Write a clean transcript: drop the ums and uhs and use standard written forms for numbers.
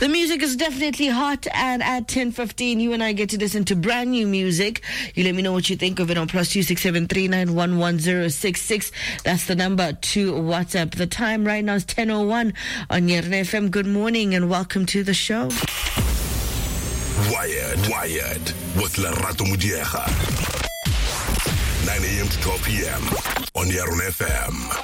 The music is definitely hot, and at 10:15, you and I get to listen to brand new music. You let me know what you think of it on +26739111066. That's the number to WhatsApp. The time right now is 10:01 on Nyerna FM. Good morning and welcome to the show. Wired with Lerato Mudiega. 9 a.m. to 12 p.m. on Nyerna FM.